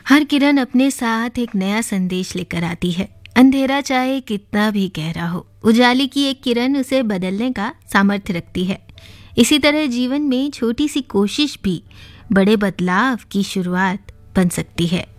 हर किरण अपने साथ एक नया संदेश लेकर आती है। अंधेरा चाहे कितना भी गहरा हो, उजाले की एक किरण उसे बदलने का सामर्थ्य रखती है। इसी तरह जीवन में छोटी सी कोशिश भी बड़े बदलाव की शुरुआत बन सकती है।